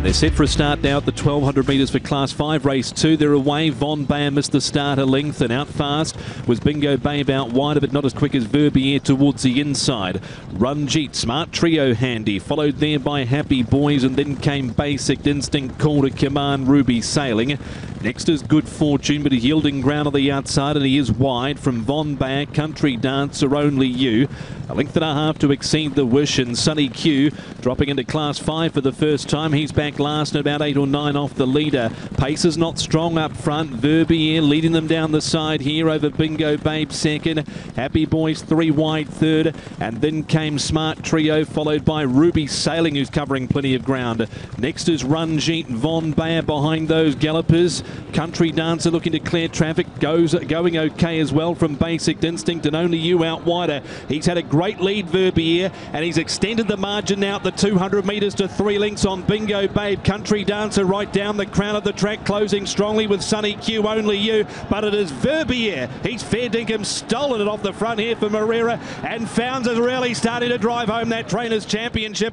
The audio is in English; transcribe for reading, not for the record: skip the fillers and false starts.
And they're set for a start now at the 1200 metres for Class 5, race 2. They're away. Von Bayer missed the start a length, and out fast was Bingo Babe out wide, but not as quick as Verbier towards the inside. Runjeet, Smart Trio handy, followed there by Happy Boys, and then came Basic Instinct, Call to Command, Ruby Sailing. Next is Good Fortune, but he's yielding ground on the outside, and he is wide from Von Bayer. Country Dancer, Only You. A length and a half to Exceed the Wish, and Sunny Q dropping into Class 5 for the first time. He's back last and about 8 or 9 off the leader. Pace is not strong up front. Verbier leading them down the side here over Bingo Babe second. Happy Boys 3 wide third, and then came Smart Trio, followed by Ruby Sailing, who's covering plenty of ground. Next is Runjeet, Von Bayer behind those gallopers. Country Dancer looking to clear traffic, going okay as well from Basic Instinct, and Only You out wider. He's had a great lead, Verbier, and he's extended the margin now at the 200 metres to 3 lengths on Bingo Babe. Country Dancer right down the crown of the track, closing strongly with Sunny Q, Only You, but it is Verbier. He's fair dinkum stolen it off the front here for Moreira, and Founds is really starting to drive home that Trainers' Championship.